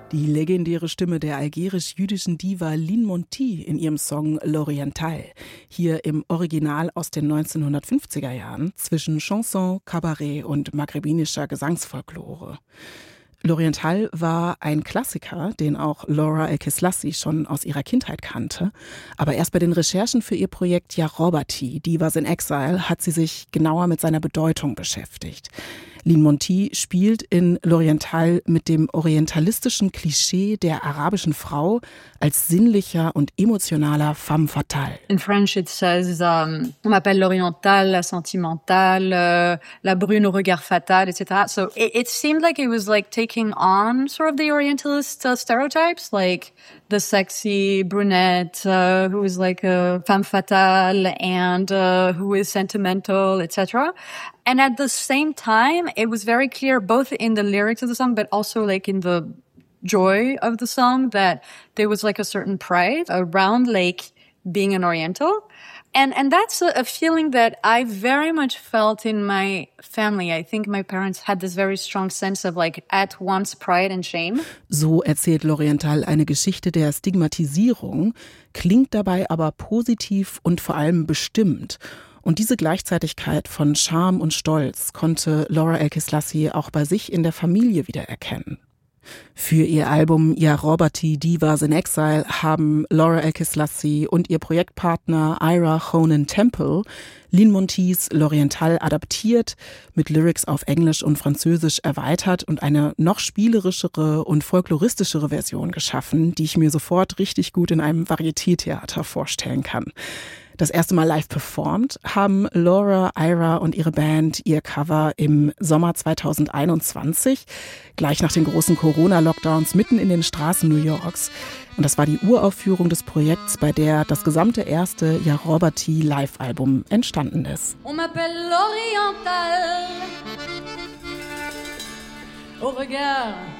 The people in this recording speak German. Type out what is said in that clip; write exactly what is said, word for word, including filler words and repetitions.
Die legendäre Stimme der algerisch-jüdischen Diva Lynn Monty in ihrem Song L'Oriental, hier im Original aus den neunzehnhundertfünfziger Jahren zwischen Chanson, Kabarett und maghrebinischer Gesangsfolklore. L'Oriental war ein Klassiker, den auch Laura El-Kislassi schon aus ihrer Kindheit kannte. Aber erst bei den Recherchen für ihr Projekt Ya Robati, Divas in Exile, hat sie sich genauer mit seiner Bedeutung beschäftigt. Lynn Monty spielt in L'Oriental mit dem orientalistischen Klischee der arabischen Frau als sinnlicher und emotionaler femme fatale. In French it says, um, on m'appelle l'orientale, la sentimentale, uh, la brune au regard fatal, et cetera. So it, it seemed like it was like taking on sort of the orientalist uh, stereotypes, like the sexy brunette uh, who is like a femme fatale and uh, who is sentimental, et cetera. And at the same time, it was very clear both in the lyrics of the song, but also like in the joy of the song that there was like a certain pride around like being an Oriental. And and that's a, a feeling that I very much felt in my family. I think my parents had this very strong sense of like at once pride and shame. So erzählt L'Oriental eine Geschichte der Stigmatisierung, klingt dabei aber positiv und vor allem bestimmt. Und diese Gleichzeitigkeit von Scham und Stolz konnte Laura El-Kislassi auch bei sich in der Familie wiedererkennen. Für ihr Album Ya Robati, Divas in Exile haben Laura El-Kislassi und ihr Projektpartner Ira Honan Temple Lynn Montys L'Oriental adaptiert, mit Lyrics auf Englisch und Französisch erweitert und eine noch spielerischere und folkloristischere Version geschaffen, die ich mir sofort richtig gut in einem Varieté-Theater vorstellen kann. Das erste Mal live performt haben Laura, Ira und ihre Band ihr Cover im Sommer zweitausendeinundzwanzig, gleich nach den großen Corona-Lockdowns mitten in den Straßen New Yorks. Und das war die Uraufführung des Projekts, bei der das gesamte erste Ya Robati Live-Album entstanden ist. On m'appelle l'Oriental, au regard